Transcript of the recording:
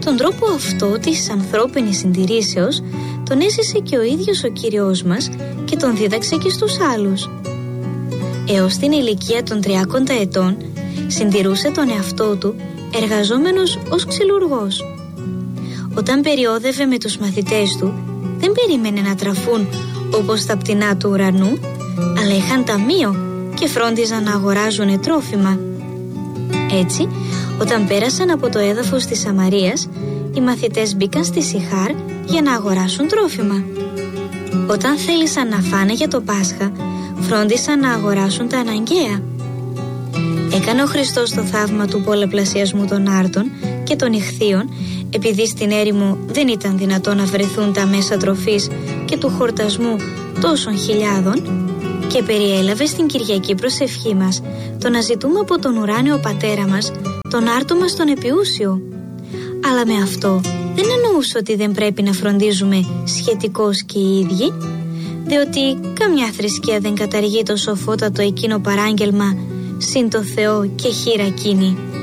Τον τρόπο αυτό της ανθρώπινης συντηρήσεως τον έζησε και ο ίδιος ο Κύριος μας και τον δίδαξε και στους άλλους. Έως την ηλικία των 30 ετών συντηρούσε τον εαυτό του εργαζόμενος ως ξυλουργός. Όταν περιόδευε με τους μαθητές του, δεν περίμενε να τραφούν όπως τα πτηνά του ουρανού, αλλά είχαν ταμείο και φρόντιζαν να αγοράζουν τρόφιμα. Έτσι, όταν πέρασαν από το έδαφος της Σαμαρίας, οι μαθητές μπήκαν στη Σιχάρ για να αγοράσουν τρόφιμα. Όταν θέλησαν να φάνε για το Πάσχα, φρόντισαν να αγοράσουν τα αναγκαία. Έκανε ο Χριστός το θαύμα του πολλαπλασιασμού των άρτων και των ιχθύων, επειδή στην έρημο δεν ήταν δυνατό να βρεθούν τα μέσα τροφής και του χορτασμού τόσων χιλιάδων, και περιέλαβε στην Κυριακή προσευχή μας το να ζητούμε από τον ουράνιο Πατέρα μας τον άρτο μας τον επιούσιο. Αλλά με αυτό δεν εννοούσε ότι δεν πρέπει να φροντίζουμε σχετικώς και οι ίδιοι, διότι καμιά θρησκεία δεν καταργεί το σοφότατο εκείνο παράγγελμα «Συν το Θεό και χείρα εκείνη».